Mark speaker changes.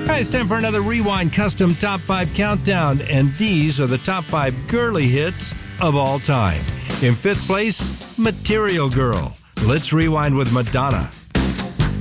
Speaker 1: Hi, it's time for another Rewind Custom Top 5 Countdown, and these are the top 5 girly hits of all time. In 5th place, Material Girl. Let's rewind with Madonna.